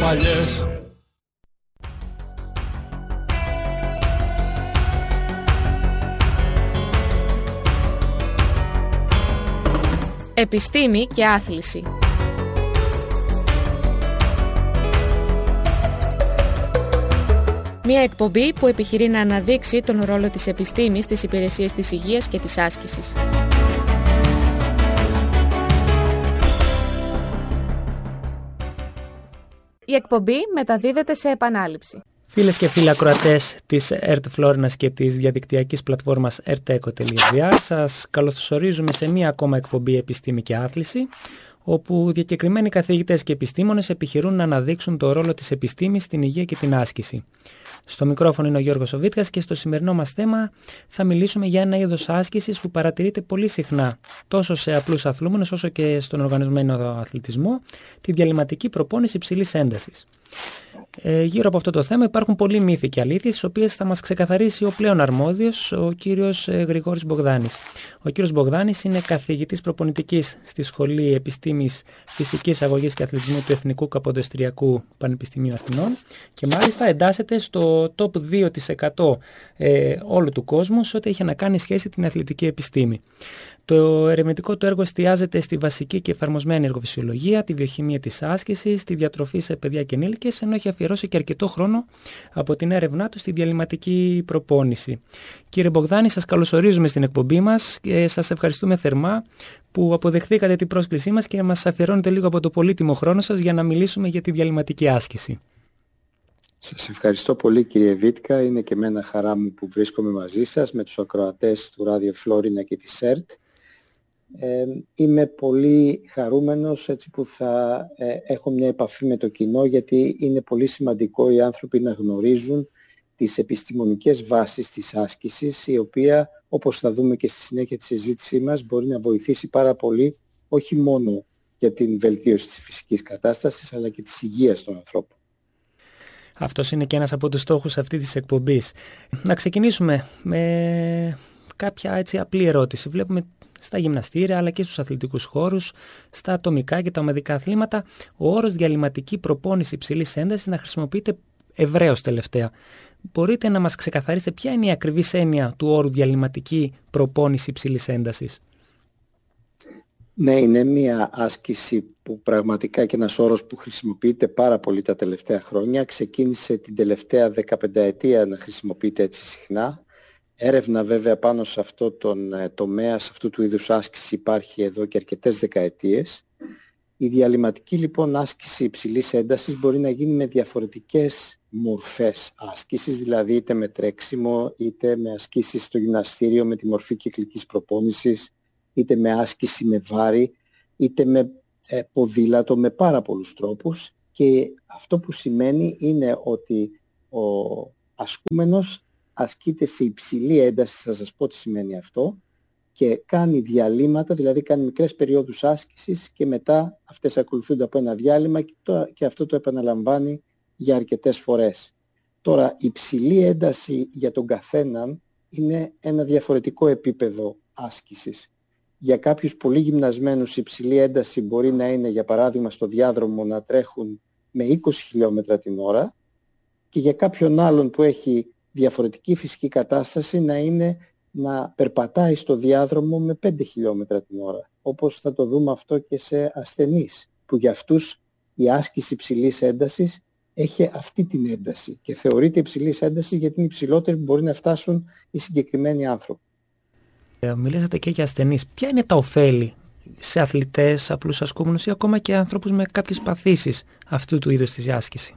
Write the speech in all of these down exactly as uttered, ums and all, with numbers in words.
παλιές. Επιστήμη και άθληση. Μια εκπομπή που επιχειρεί να αναδείξει τον ρόλο της επιστήμης στις υπηρεσίες της υγείας και της άσκησης. Η εκπομπή μεταδίδεται σε επανάληψη. Φίλες και φίλοι ακροατές της ΕΡΤ Φλόρινας και της διαδικτυακής πλατφόρμας ερτέκο τελεία τζι άρ, σας καλωσορίζουμε σε μία ακόμα εκπομπή Επιστήμη και Άθληση, όπου διακεκριμένοι καθηγητές και επιστήμονες επιχειρούν να αναδείξουν το ρόλο της επιστήμης στην υγεία και την άσκηση. Στο μικρόφωνο είναι ο Γιώργος Οβίτκας και στο σημερινό μας θέμα θα μιλήσουμε για ένα είδος άσκησης που παρατηρείται πολύ συχνά τόσο σε απλούς αθλούμενους όσο και στον οργανωμένο αθλητισμό, τη διαλυματική προπόνηση υψηλής έντασης. Ε, γύρω από αυτό το θέμα υπάρχουν πολλοί μύθοι και αλήθειες, τις οποίες θα μας ξεκαθαρίσει ο πλέον αρμόδιος, ο κύριος ε, Γρηγόρης Μπογδάνης. Ο κύριος Μπογδάνης είναι καθηγητής προπονητικής στη Σχολή Επιστήμης Φυσικής Αγωγής και Αθλητισμού του Εθνικού Καποδιστριακού Πανεπιστημίου Αθηνών και μάλιστα εντάσσεται στο top δύο τοις εκατό ε, όλου του κόσμου σε ό,τι έχει να κάνει σχέση την αθλητική επιστήμη. Το ερευνητικό του έργο εστιάζεται στη βασική και εφαρμοσμένη εργοφυσιολογία, τη βιοχημία της άσκησης, τη διατροφή σε παιδιά και ενήλικες, ενώ έχει αφιερώσει και αρκετό χρόνο από την έρευνά του στη διαλυματική προπόνηση. Κύριε Μπογδάνη, σας καλωσορίζουμε στην εκπομπή μας και σας ευχαριστούμε θερμά που αποδεχθήκατε την πρόσκλησή μας και μας αφιερώνετε λίγο από το πολύτιμο χρόνο σας για να μιλήσουμε για τη διαλυματική άσκηση. Σας ευχαριστώ πολύ κύριε Βίτκα, είναι και εμένα χαρά μου που βρίσκομαι μαζί σας με τους ακροατές του Ράδιο Φλόρινα και της ΕΡΤ. Ε, είμαι πολύ χαρούμενος έτσι που θα ε, έχω μια επαφή με το κοινό, γιατί είναι πολύ σημαντικό οι άνθρωποι να γνωρίζουν τις επιστημονικές βάσεις της άσκησης, η οποία, όπως θα δούμε και στη συνέχεια της συζήτησή μας, μπορεί να βοηθήσει πάρα πολύ όχι μόνο για την βελτίωση της φυσικής κατάστασης αλλά και της υγείας των ανθρώπων. Αυτός είναι και ένας από τους στόχους αυτής της εκπομπής. Να ξεκινήσουμε με κάποια έτσι απλή ερώτηση. Βλέπουμε στα γυμναστήρια αλλά και στους αθλητικούς χώρους, στα ατομικά και τα ομαδικά αθλήματα, ο όρος διαλυματική προπόνηση υψηλής έντασης να χρησιμοποιείται ευρέως τελευταία. Μπορείτε να μας ξεκαθαρίσετε ποια είναι η ακριβής έννοια του όρου διαλυματική προπόνηση υψηλής έντασης? Ναι, είναι μια άσκηση που πραγματικά και ένας όρος που χρησιμοποιείται πάρα πολύ τα τελευταία χρόνια. Ξεκίνησε την τελευταία δεκαπενταετία να χρησιμοποιείται έτσι συχνά. Έρευνα βέβαια πάνω σε αυτό τον τομέα, σε αυτού του είδους άσκηση υπάρχει εδώ και αρκετές δεκαετίες. Η διαλυματική λοιπόν άσκηση υψηλής έντασης μπορεί να γίνει με διαφορετικές μορφές άσκησης, δηλαδή είτε με τρέξιμο, είτε με ασκήσεις στο γυμναστήριο με τη μορφή κυκλικής προπόνησης, είτε με άσκηση με βάρη, είτε με ε, ποδήλατο, με πάρα πολλούς τρόπους, και αυτό που σημαίνει είναι ότι ο ασκούμενος ασκείται σε υψηλή ένταση, θα σας πω τι σημαίνει αυτό, και κάνει διαλύματα, δηλαδή κάνει μικρές περιόδους άσκησης και μετά αυτές ακολουθούνται από ένα διάλειμμα και, το, και αυτό το επαναλαμβάνει για αρκετές φορές. Τώρα, η υψηλή ένταση για τον καθέναν είναι ένα διαφορετικό επίπεδο άσκησης. Για κάποιους πολύ γυμνασμένους η υψηλή ένταση μπορεί να είναι, για παράδειγμα, στο διάδρομο να τρέχουν με είκοσι χιλιόμετρα την ώρα, και για κάποιον άλλον που έχει διαφορετική φυσική κατάσταση να είναι να περπατάει στο διάδρομο με πέντε χιλιόμετρα την ώρα. Όπως θα το δούμε αυτό και σε ασθενείς, που για αυτούς η άσκηση υψηλής έντασης έχει αυτή την ένταση και θεωρείται υψηλής ένταση γιατί είναι υψηλότερη που μπορεί να φτάσουν οι συγκεκριμένοι άνθρωποι. Μιλήσατε και για ασθενείς. Ποια είναι τα ωφέλη σε αθλητές, απλούς ασκούμενους ή ακόμα και ανθρώπους με κάποιες παθήσεις αυτού του είδους της άσκηση?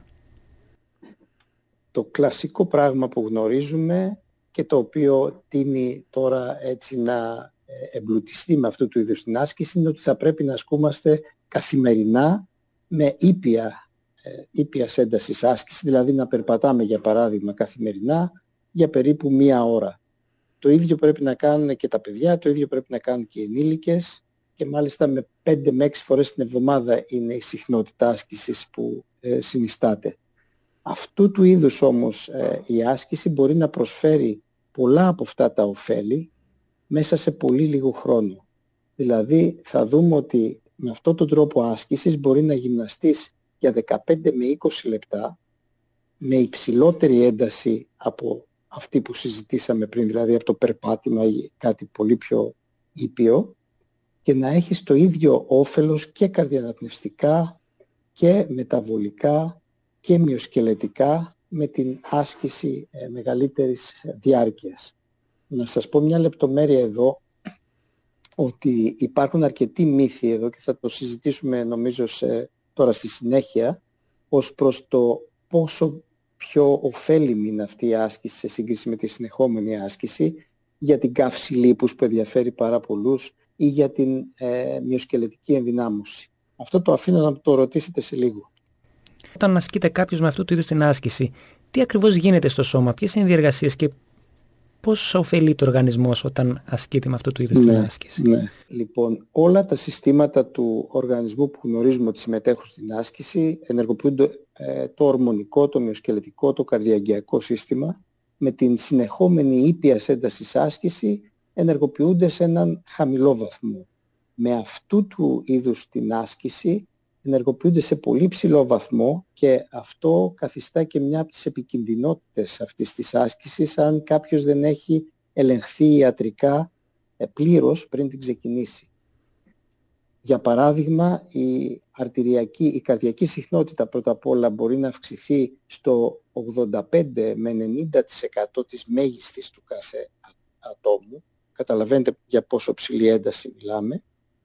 Το κλασικό πράγμα που γνωρίζουμε και το οποίο τείνει τώρα έτσι να εμπλουτιστεί με αυτού του είδους την άσκηση είναι ότι θα πρέπει να ασκούμαστε καθημερινά με ήπια, ήπιας έντασης άσκηση, δηλαδή να περπατάμε για παράδειγμα καθημερινά για περίπου μία ώρα. Το ίδιο πρέπει να κάνουν και τα παιδιά, το ίδιο πρέπει να κάνουν και οι ενήλικες, και μάλιστα με πέντε με έξι φορές την εβδομάδα είναι η συχνότητα άσκησης που ε, συνιστάται. Αυτού του είδους όμως ε, η άσκηση μπορεί να προσφέρει πολλά από αυτά τα ωφέλη μέσα σε πολύ λίγο χρόνο. Δηλαδή θα δούμε ότι με αυτόν τον τρόπο άσκησης μπορεί να γυμναστείς για δεκαπέντε με είκοσι λεπτά με υψηλότερη ένταση από αυτή που συζητήσαμε πριν, δηλαδή από το περπάτημα ή κάτι πολύ πιο ήπιο, και να έχεις το ίδιο όφελος και καρδιοαναπνευστικά και μεταβολικά και μυοσκελετικά με την άσκηση ε, μεγαλύτερης διάρκειας. Να σας πω μια λεπτομέρεια εδώ, ότι υπάρχουν αρκετοί μύθοι εδώ και θα το συζητήσουμε νομίζω σε, τώρα στη συνέχεια, ως προς το πόσο πιο ωφέλιμη είναι αυτή η άσκηση σε σύγκριση με τη συνεχόμενη άσκηση, για την καύση λίπους που ενδιαφέρει πάρα πολλούς ή για την ε, μυοσκελετική ενδυνάμωση. Αυτό το αφήνω να το ρωτήσετε σε λίγο. Όταν ασκείται κάποιος με αυτού του είδους την άσκηση, τι ακριβώς γίνεται στο σώμα, ποιες είναι οι διεργασίες και πώς ωφελείται ο οργανισμός όταν ασκείται με αυτού του είδους ναι, την άσκηση? Ναι. Λοιπόν, όλα τα συστήματα του οργανισμού που γνωρίζουμε ότι συμμετέχουν στην άσκηση ενεργοποιούνται ε, το ορμονικό, το μυοσκελετικό, το καρδιαγγειακό σύστημα, με την συνεχόμενη ήπια έντασης άσκηση ενεργοποιούνται σε έναν χαμηλό βαθμό. Με αυτού του είδους την άσκηση ενεργοποιούνται σε πολύ ψηλό βαθμό και αυτό καθιστά και μια από τις επικινδυνότητες αυτής της άσκησης, αν κάποιος δεν έχει ελεγχθεί ιατρικά πλήρως πριν την ξεκινήσει. Για παράδειγμα, η αρτηριακή, η καρδιακή συχνότητα πρώτα απ' όλα μπορεί να αυξηθεί στο ογδόντα πέντε με ενενήντα τοις εκατό της μέγιστης του κάθε ατόμου. Καταλαβαίνετε για πόσο ψηλή ένταση μιλάμε.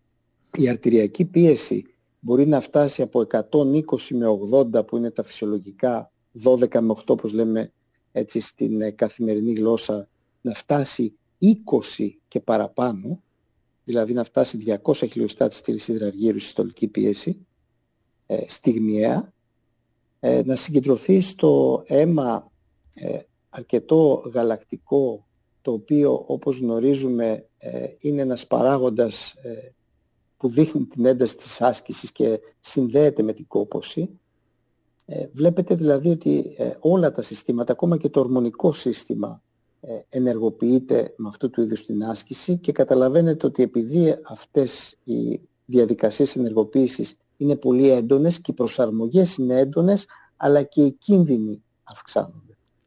Η αρτηριακή πίεση μπορεί να φτάσει από εκατόν είκοσι με ογδόντα, που είναι τα φυσιολογικά, δώδεκα με οκτώ όπως λέμε έτσι στην καθημερινή γλώσσα, να φτάσει είκοσι και παραπάνω, δηλαδή να φτάσει διακόσια χιλιοστά της στήλης υδραργύρου συστολική πίεση, ε, στιγμιαία, ε, να συγκεντρωθεί στο αίμα ε, αρκετό γαλακτικό, το οποίο όπως γνωρίζουμε ε, είναι ένας παράγοντας ε, που δείχνει την ένταση της άσκησης και συνδέεται με την κόπωση. Ε, βλέπετε δηλαδή ότι ε, όλα τα συστήματα, ακόμα και το ορμονικό σύστημα, ε, ενεργοποιείται με αυτού του είδους την άσκηση, και καταλαβαίνετε ότι επειδή αυτές οι διαδικασίες ενεργοποίησης είναι πολύ έντονες και οι προσαρμογές είναι έντονες, αλλά και οι κίνδυνοι αυξάνονται.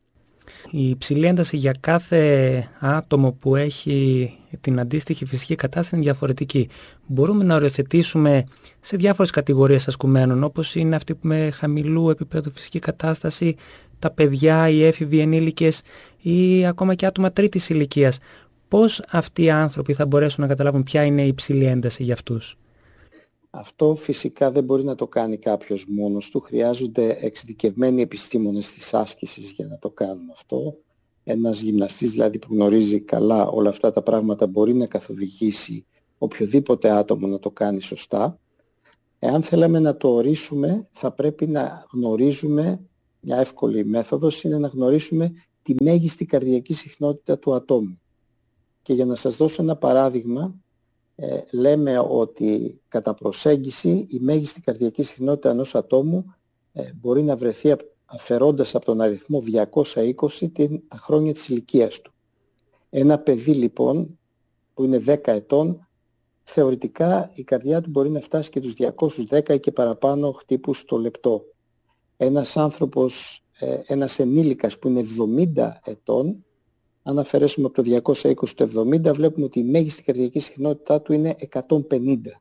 Η υψηλή ένταση για κάθε άτομο που έχει την αντίστοιχη φυσική κατάσταση είναι διαφορετική. Μπορούμε να οριοθετήσουμε σε διάφορες κατηγορίες ασκουμένων, όπως είναι αυτοί που με χαμηλού επίπεδου φυσική κατάσταση, τα παιδιά, οι έφηβοι ενήλικες ή ακόμα και άτομα τρίτης ηλικίας. Πώς αυτοί οι άνθρωποι θα μπορέσουν να καταλάβουν ποια είναι η υψηλή ένταση για αυτούς? Αυτό φυσικά δεν μπορεί να το κάνει κάποιος μόνος του. Χρειάζονται εξειδικευμένοι επιστήμονες της άσκησης για να το κάνουν αυτό. Ένας γυμναστής δηλαδή που γνωρίζει καλά όλα αυτά τα πράγματα μπορεί να καθοδηγήσει οποιοδήποτε άτομο να το κάνει σωστά. Εάν θέλαμε να το ορίσουμε, θα πρέπει να γνωρίζουμε, μια εύκολη μέθοδος είναι να γνωρίσουμε τη μέγιστη καρδιακή συχνότητα του ατόμου. Και για να σας δώσω ένα παράδειγμα, Ε, λέμε ότι κατά προσέγγιση η μέγιστη καρδιακή συχνότητα ενός ατόμου ε, μπορεί να βρεθεί αφαιρώντας από τον αριθμό διακόσια είκοσι την, τα χρόνια της ηλικίας του. Ένα παιδί λοιπόν που είναι δέκα ετών, θεωρητικά η καρδιά του μπορεί να φτάσει και τους διακόσιους δέκα ή και παραπάνω χτύπους το λεπτό. Ένας άνθρωπος, ε, ένας ενήλικας που είναι εβδομήντα ετών, αν αφαιρέσουμε από το διακόσια είκοσι το εβδομήντα, βλέπουμε ότι η μέγιστη καρδιακή συχνότητά του είναι εκατόν πενήντα.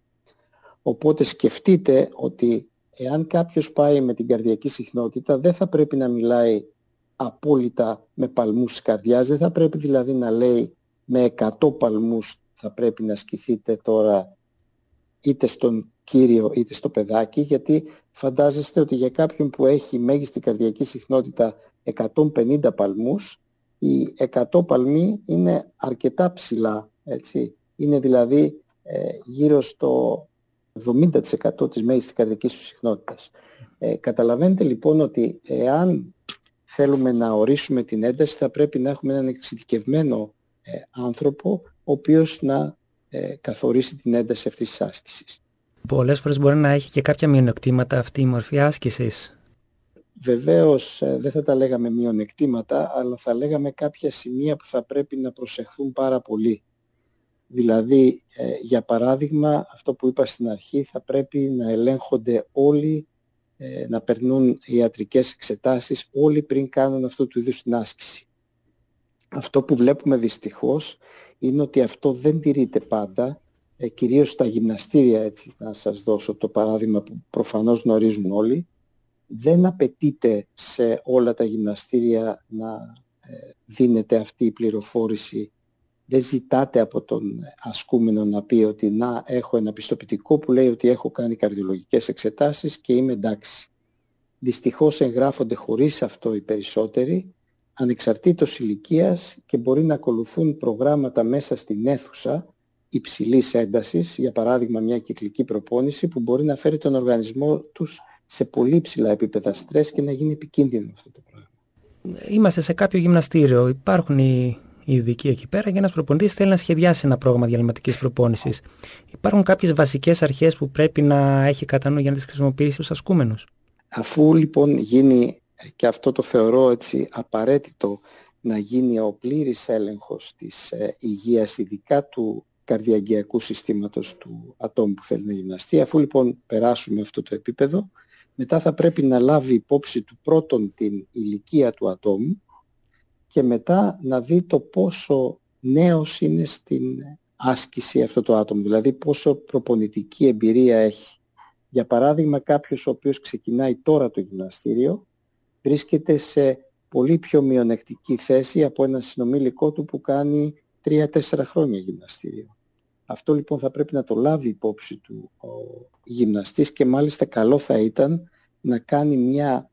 Οπότε σκεφτείτε ότι εάν κάποιος πάει με την καρδιακή συχνότητα, δεν θα πρέπει να μιλάει απόλυτα με παλμούς της καρδιάς, δεν θα πρέπει δηλαδή να λέει με εκατό παλμούς θα πρέπει να ασκηθείτε τώρα είτε στον κύριο είτε στο παιδάκι, γιατί φαντάζεστε ότι για κάποιον που έχει μέγιστη καρδιακή συχνότητα εκατόν πενήντα παλμούς, οι εκατό παλμοί είναι αρκετά ψηλά, έτσι. Είναι δηλαδή ε, γύρω στο εβδομήντα τοις εκατό της μέγιστης καρδιακής του συχνότητας. Ε, καταλαβαίνετε λοιπόν ότι εάν θέλουμε να ορίσουμε την ένταση, θα πρέπει να έχουμε έναν εξειδικευμένο ε, άνθρωπο, ο οποίος να ε, καθορίσει την ένταση αυτής της άσκησης. Πολλές φορές μπορεί να έχει και κάποια μειονεκτήματα αυτή η μορφή άσκησης. Βεβαίως δεν θα τα λέγαμε μειονεκτήματα, αλλά θα λέγαμε κάποια σημεία που θα πρέπει να προσεχθούν πάρα πολύ. Δηλαδή, για παράδειγμα, αυτό που είπα στην αρχή, θα πρέπει να ελέγχονται όλοι ε, να περνούν ιατρικές εξετάσεις όλοι πριν κάνουν αυτού του είδους την άσκηση. Αυτό που βλέπουμε δυστυχώς είναι ότι αυτό δεν τηρείται πάντα, ε, κυρίως στα γυμναστήρια, έτσι, να σας δώσω το παράδειγμα που προφανώς γνωρίζουν όλοι. Δεν απαιτείται σε όλα τα γυμναστήρια να ε, δίνεται αυτή η πληροφόρηση. Δεν ζητάτε από τον ασκούμενο να πει ότι να έχω ένα πιστοποιητικό που λέει ότι έχω κάνει καρδιολογικές εξετάσεις και είμαι εντάξει. Δυστυχώς εγγράφονται χωρίς αυτό οι περισσότεροι, ανεξαρτήτως ηλικίας, και μπορεί να ακολουθούν προγράμματα μέσα στην αίθουσα υψηλής έντασης, για παράδειγμα μια κυκλική προπόνηση που μπορεί να φέρει τον οργανισμό τους σε πολύ ψηλά επίπεδα στρες και να γίνει επικίνδυνο αυτό το πράγμα. Είμαστε σε κάποιο γυμναστήριο, υπάρχουν οι, οι ειδικοί εκεί πέρα και ένας προπονητής θέλει να σχεδιάσει ένα πρόγραμμα διαλυματικής προπόνησης. Υπάρχουν κάποιες βασικές αρχές που πρέπει να έχει κατά νου για να τις χρησιμοποιήσει ως ασκούμενος? Αφού λοιπόν γίνει, και αυτό το θεωρώ έτσι απαραίτητο, να γίνει ο πλήρης έλεγχος της ε, υγείας, ειδικά του καρδιαγγειακού συστήματος του ατόμου που θέλει να γυμναστεί, αφού λοιπόν περάσουμε αυτό το επίπεδο, μετά θα πρέπει να λάβει υπόψη του πρώτον την ηλικία του ατόμου και μετά να δει το πόσο νέος είναι στην άσκηση αυτό το άτομο, δηλαδή πόσο προπονητική εμπειρία έχει. Για παράδειγμα, κάποιος ο οποίος ξεκινάει τώρα το γυμναστήριο βρίσκεται σε πολύ πιο μειονεκτική θέση από ένα συνομήλικό του που κάνει τρία τέσσερα χρόνια γυμναστήριο. Αυτό λοιπόν θα πρέπει να το λάβει υπόψη του ο γυμναστής και μάλιστα καλό θα ήταν να κάνει μια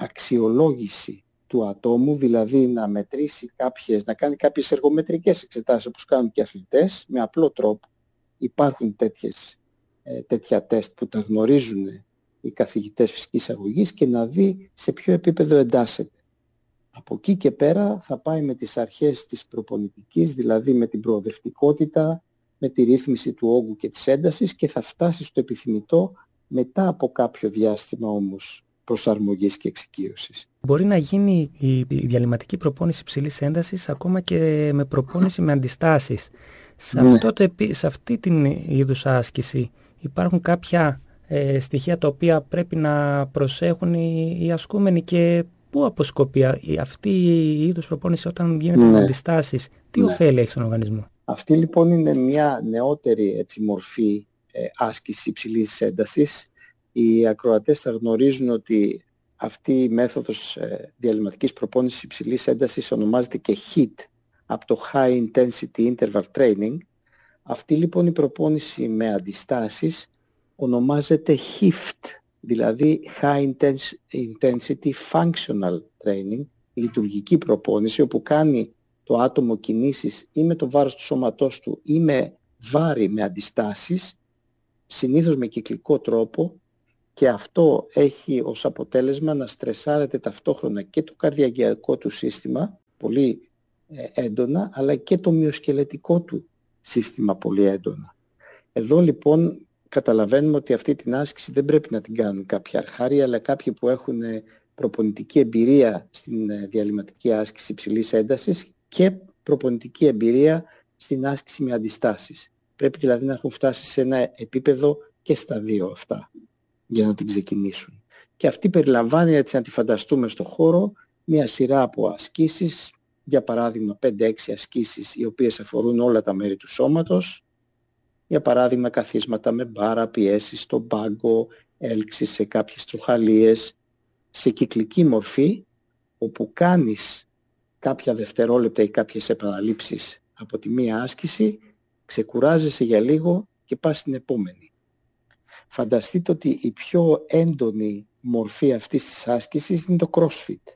αξιολόγηση του ατόμου, δηλαδή να μετρήσει κάποιες, να κάνει κάποιες εργομετρικές εξετάσεις όπως κάνουν και αθλητές με απλό τρόπο. Υπάρχουν τέτοιες, ε, τέτοια τεστ που τα γνωρίζουν οι καθηγητές φυσικής αγωγής και να δει σε ποιο επίπεδο εντάσσεται. Από εκεί και πέρα θα πάει με τις αρχές της προπονητικής, δηλαδή με την προοδευτικότητα, με τη ρύθμιση του όγκου και της έντασης και θα φτάσει στο επιθυμητό μετά από κάποιο διάστημα όμως προσαρμογής και εξοικείωσης. Μπορεί να γίνει η διαλυματική προπόνηση υψηλής έντασης ακόμα και με προπόνηση με αντιστάσεις. Σε, ναι. αυτό το, σε αυτή την είδους άσκηση υπάρχουν κάποια ε, στοιχεία τα οποία πρέπει να προσέχουν οι, οι ασκούμενοι και πού αποσκοπεί αυτή η είδους προπόνηση όταν γίνεται ναι. με αντιστάσεις, τι ναι. ωφέλη έχει στον οργανισμό? Αυτή λοιπόν είναι μια νεότερη έτσι, μορφή ε, άσκηση υψηλής έντασης. Οι ακροατές θα γνωρίζουν ότι αυτή η μέθοδος ε, διαλυματικής προπόνησης υψηλής έντασης ονομάζεται και χιτ, από το High Intensity Interval Training. Αυτή λοιπόν η προπόνηση με αντιστάσεις ονομάζεται χιφτ, δηλαδή High Intensity Functional Training, λειτουργική προπόνηση, όπου κάνει το άτομο κινήσεις ή με το βάρος του σώματός του ή με βάρη με αντιστάσεις, συνήθως με κυκλικό τρόπο, και αυτό έχει ως αποτέλεσμα να στρεσάρεται ταυτόχρονα και το καρδιαγγειακό του σύστημα πολύ ε, έντονα, αλλά και το μυοσκελετικό του σύστημα πολύ έντονα. Εδώ λοιπόν καταλαβαίνουμε ότι αυτή την άσκηση δεν πρέπει να την κάνουν κάποιοι αρχάροι, αλλά κάποιοι που έχουν προπονητική εμπειρία στην διαλυματική άσκηση υψηλής έντασης και προπονητική εμπειρία στην άσκηση με αντιστάσεις. Πρέπει δηλαδή να έχουν φτάσει σε ένα επίπεδο και στα δύο αυτά για να την ξεκινήσουν. Και αυτή περιλαμβάνει, έτσι να τη φανταστούμε στο χώρο, μια σειρά από ασκήσεις, για παράδειγμα πέντε έξι ασκήσεις οι οποίες αφορούν όλα τα μέρη του σώματος, για παράδειγμα καθίσματα με μπάρα, πιέσεις στον πάγκο, έλξεις σε κάποιες τροχαλίες, σε κυκλική μορφή, όπου κάνεις κάποια δευτερόλεπτα ή κάποιες επαναλήψεις από τη μία άσκηση, ξεκουράζεσαι για λίγο και πας στην επόμενη. Φανταστείτε ότι η πιο έντονη μορφή αυτής της άσκησης είναι το CrossFit,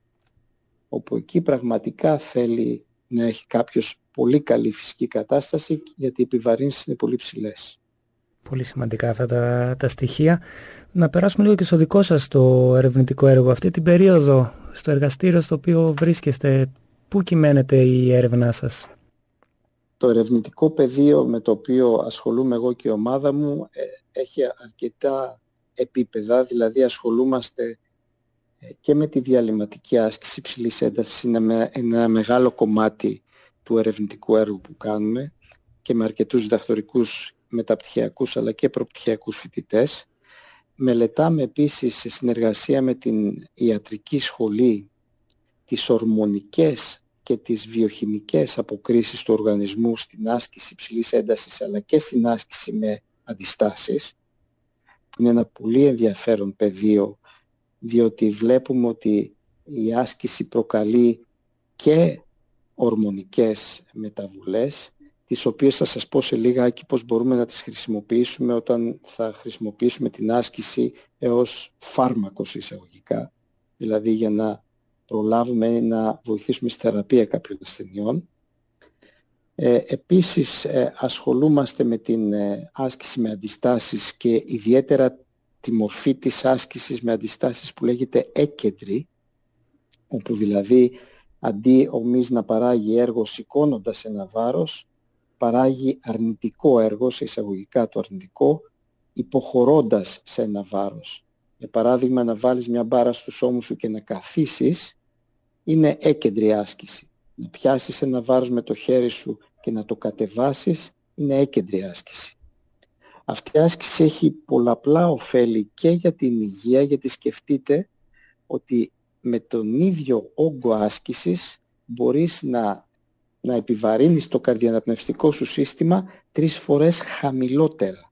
όπου εκεί πραγματικά θέλει να έχει κάποιος πολύ καλή φυσική κατάσταση, γιατί οι επιβαρύνσεις είναι πολύ ψηλές. Πολύ σημαντικά αυτά τα, τα στοιχεία. Να περάσουμε λίγο και στο δικό σας το ερευνητικό έργο. Αυτή την περίοδο στο εργαστήριο στο οποίο βρίσκεστε, πού κυμαίνεται η έρευνά σας? Το ερευνητικό πεδίο με το οποίο ασχολούμαι εγώ και η ομάδα μου ε, έχει αρκετά επίπεδα, δηλαδή ασχολούμαστε και με τη διαλυματική άσκηση υψηλής έντασης, είναι με ένα μεγάλο κομμάτι του ερευνητικού έργου που κάνουμε, και με αρκετούς διδακτορικούς μεταπτυχιακούς αλλά και προπτυχιακούς φοιτητές. μελετάμε επίσης σε συνεργασία με την ιατρική σχολή τις ορμονικές και τις βιοχημικές αποκρίσεις του οργανισμού στην άσκηση υψηλής έντασης αλλά και στην άσκηση με αντιστάσεις, που είναι ένα πολύ ενδιαφέρον πεδίο, διότι βλέπουμε ότι η άσκηση προκαλεί και ορμονικές μεταβολές, τις οποίες θα σας πω σε λίγα πώς μπορούμε να τις χρησιμοποιήσουμε όταν θα χρησιμοποιήσουμε την άσκηση έως φάρμακο εισαγωγικά, δηλαδή για να προλάβουμε να βοηθήσουμε στη θεραπεία κάποιων ασθενειών. Ε, επίσης ε, ασχολούμαστε με την ε, άσκηση με αντιστάσεις και ιδιαίτερα τη μορφή της άσκησης με αντιστάσεις που λέγεται έκεντρη, όπου δηλαδή αντί ο μυς να παράγει έργο σηκώνοντας ένα βάρος, παράγει αρνητικό έργο, σε εισαγωγικά το αρνητικό, υποχωρώντας σε ένα βάρος. Για παράδειγμα, να βάλεις μια μπάρα στους ώμους σου και να καθίσεις, είναι έκεντρη άσκηση. Να πιάσεις ένα βάρος με το χέρι σου και να το κατεβάσεις, είναι έκεντρη άσκηση. Αυτή η άσκηση έχει πολλαπλά ωφέλη και για την υγεία, γιατί σκεφτείτε ότι με τον ίδιο όγκο άσκησης μπορείς να, να επιβαρύνεις το καρδιοαναπνευστικό σου σύστημα τρεις φορές χαμηλότερα.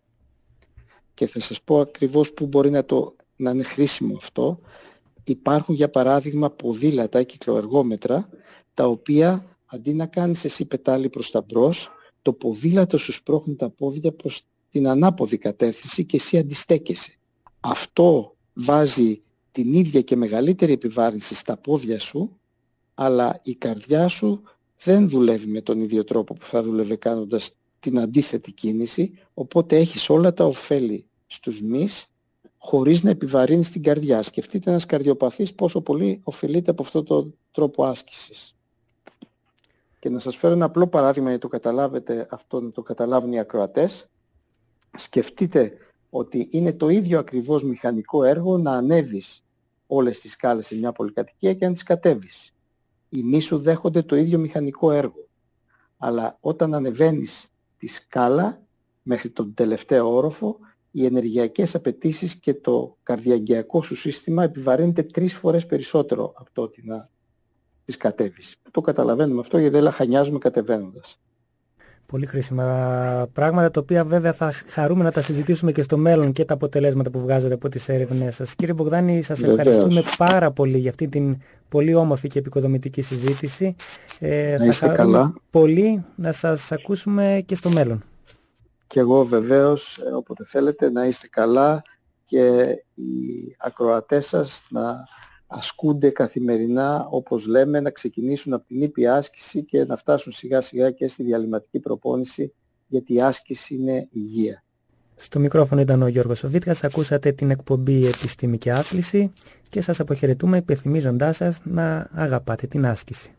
Και θα σας πω ακριβώς που μπορεί να, το, να είναι χρήσιμο αυτό. Υπάρχουν για παράδειγμα ποδήλατα, κυκλοεργόμετρα, τα οποία αντί να κάνεις εσύ πετάλι προς τα μπρος, το ποδήλατο σου σπρώχνει τα πόδια προς την ανάποδη κατεύθυνση και εσύ αντιστέκεσαι. Αυτό βάζει την ίδια και μεγαλύτερη επιβάρυνση στα πόδια σου, αλλά η καρδιά σου δεν δουλεύει με τον ίδιο τρόπο που θα δούλευε κάνοντας την αντίθετη κίνηση, οπότε έχεις όλα τα ωφέλη στους μυς χωρίς να επιβαρύνεις την καρδιά. Σκεφτείτε ένας καρδιοπαθής πόσο πολύ ωφελείται από αυτόν τον τρόπο άσκησης. Και να σας φέρω ένα απλό παράδειγμα για να το καταλάβετε αυτό, να το καταλάβουν οι ακροατές. Σκεφτείτε ότι είναι το ίδιο ακριβώς μηχανικό έργο να ανέβεις όλες τις σκάλες σε μια πολυκατοικία και να τις κατέβεις. Οι μυς σου δέχονται το ίδιο μηχανικό έργο. Αλλά όταν ανεβαίνεις τη σκάλα μέχρι τον τελευταίο όροφο, οι ενεργειακές απαιτήσεις και το καρδιαγγειακό σου σύστημα επιβαρύνεται τρεις φορές περισσότερο από το ότι να τις κατέβεις. Το καταλαβαίνουμε αυτό γιατί δεν λαχανιάζουμε κατεβαίνοντας. Πολύ χρήσιμα πράγματα, τα οποία βέβαια θα χαρούμε να τα συζητήσουμε και στο μέλλον και τα αποτελέσματα που βγάζετε από τις έρευνές σας. Κύριε Μπογδάνη, σας ευχαριστούμε πάρα πολύ για αυτή την πολύ όμορφη και επικοδομητική συζήτηση. Ε, να είστε θα καλά. Πολύ να σας ακούσουμε και στο μέλλον. Και εγώ βεβαίως, όποτε θέλετε, να είστε καλά και οι ακροατές σας να ασκούνται καθημερινά, όπως λέμε, να ξεκινήσουν από την ήπια άσκηση και να φτάσουν σιγά σιγά και στη διαλυματική προπόνηση, γιατί η άσκηση είναι υγεία. Στο μικρόφωνο ήταν ο Γιώργος Οβίτκας, ακούσατε την εκπομπή Επιστήμη και Άθληση και σας αποχαιρετούμε υπενθυμίζοντάς σας να αγαπάτε την άσκηση.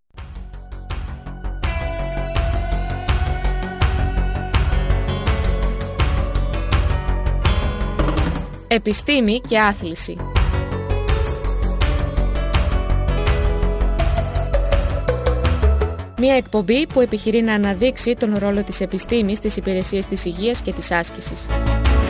Επιστήμη και Άθληση. Μια εκπομπή που επιχειρεί να αναδείξει τον ρόλο της επιστήμης στις υπηρεσίες της υγείας και της άσκησης.